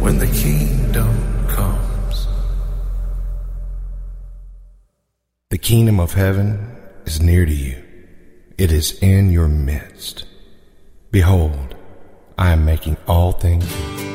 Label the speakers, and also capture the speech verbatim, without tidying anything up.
Speaker 1: when the kingdom comes.
Speaker 2: The kingdom of heaven is near to you. It is in your midst. Behold, I am making all things new.